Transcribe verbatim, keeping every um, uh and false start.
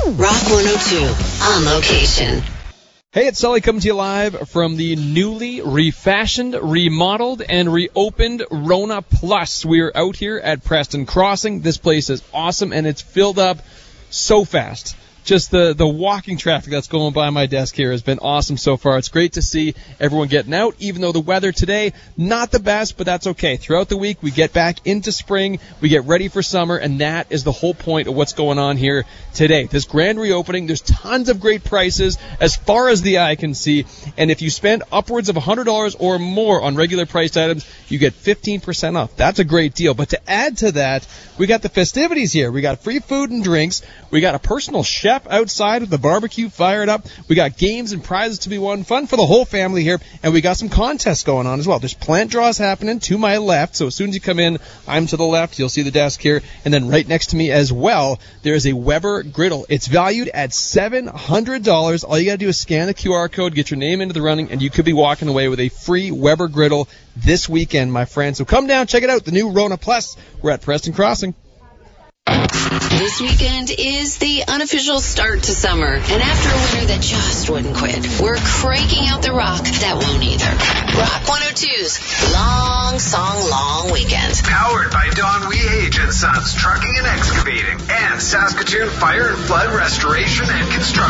Rock one oh two, on location. Hey, it's Sully coming to you live from the newly refashioned, remodeled, and reopened Rona Plus. We're out here at Preston Crossing. This place is awesome, and it's filled up so fast. Just the, the walking traffic that's going by my desk here has been awesome so far. It's great to see everyone getting out, even though the weather today, not the best, but that's okay. Throughout the week, we get back into spring, we get ready for summer, and that is the whole point of what's going on here today. This grand reopening, there's tons of great prices as far as the eye can see, and if you spend upwards of one hundred dollars or more on regular priced items, you get fifteen percent off. That's a great deal. But to add to that, we got the festivities here. We got free food and drinks. We got a personal chef outside with the barbecue fired up. We got games and prizes to be won. Fun for the whole family here. And we got some contests going on as well. There's plant draws happening to my left. So as soon as you come in, I'm to the left. You'll see the desk here. And then right next to me as well, there's a Weber griddle. It's valued at seven hundred dollars. All you got to do is scan the Q R code, get your name into the running, and you could be walking away with a free Weber griddle this weekend, my friend. So come down, check it out. The new Rona Plus. We're at Preston Crossing. This weekend is the unofficial start to summer, and after a winter that just wouldn't quit, we're cranking out the rock that won't either. Rock one oh two's Long Song Long Weekend. Powered by Don Wehage and Sons Trucking and Excavating and Saskatoon Fire and Flood Restoration and Construction.